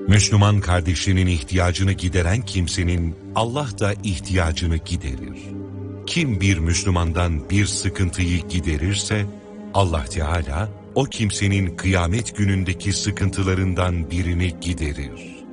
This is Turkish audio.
Müslüman kardeşinin ihtiyacını gideren kimsenin Allah da ihtiyacını giderir. Kim bir Müslümandan bir sıkıntıyı giderirse Allah Teala o kimsenin kıyamet günündeki sıkıntılarından birini giderir.